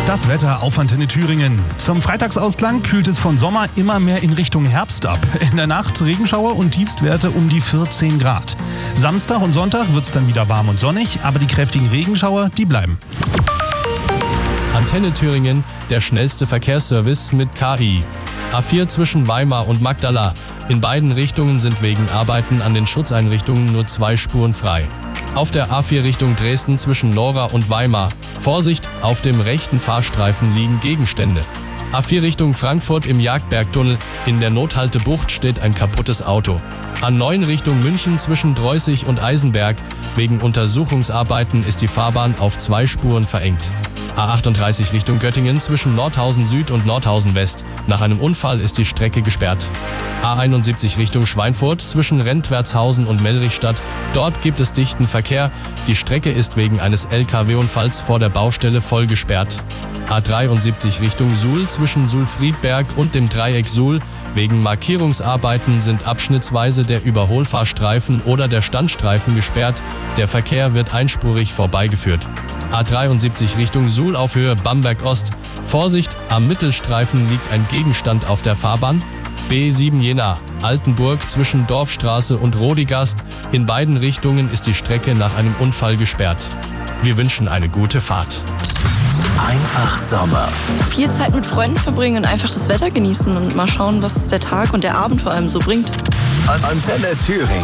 Das Wetter auf Antenne Thüringen. Zum Freitagsausklang kühlt es von Sommer immer mehr in Richtung Herbst ab. In der Nacht Regenschauer und Tiefstwerte um die 14 Grad. Samstag und Sonntag wird es dann wieder warm und sonnig, aber die kräftigen Regenschauer, die bleiben. Antenne Thüringen, der schnellste Verkehrsservice mit KI. A4 zwischen Weimar und Magdala. In beiden Richtungen sind wegen Arbeiten an den Schutzeinrichtungen nur 2 Spuren frei. Auf der A4 Richtung Dresden zwischen Nora und Weimar. Vorsicht, auf dem rechten Fahrstreifen liegen Gegenstände. A4 Richtung Frankfurt im Jagdbergtunnel. In der Nothaltebucht steht ein kaputtes Auto. A9 Richtung München zwischen Dreußig und Eisenberg. Wegen Untersuchungsarbeiten ist die Fahrbahn auf 2 Spuren verengt. A38 Richtung Göttingen zwischen Nordhausen Süd und Nordhausen West. Nach einem Unfall ist die Strecke gesperrt. A71 Richtung Schweinfurt zwischen Rentwertshausen und Mellrichstadt. Dort gibt es dichten Verkehr. Die Strecke ist wegen eines LKW-Unfalls vor der Baustelle voll gesperrt. A73 Richtung Suhl zwischen Suhl-Friedberg und dem Dreieck Suhl. Wegen Markierungsarbeiten sind abschnittsweise der Überholfahrstreifen oder der Standstreifen gesperrt. Der Verkehr wird einspurig vorbeigeführt. A73 Richtung Suhl auf Höhe Bamberg Ost. Vorsicht, am Mittelstreifen liegt ein Gegenstand auf der Fahrbahn. B7 Jena, Altenburg zwischen Dorfstraße und Rodigast. In beiden Richtungen ist die Strecke nach einem Unfall gesperrt. Wir wünschen eine gute Fahrt. Einfach Sommer. Viel Zeit mit Freunden verbringen und einfach das Wetter genießen und mal schauen, was der Tag und der Abend vor allem so bringt. Antenne Thüringen.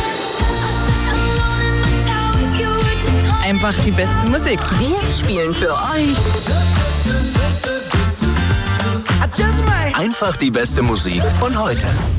Einfach die beste Musik. Wir spielen für euch Einfach die beste Musik von heute.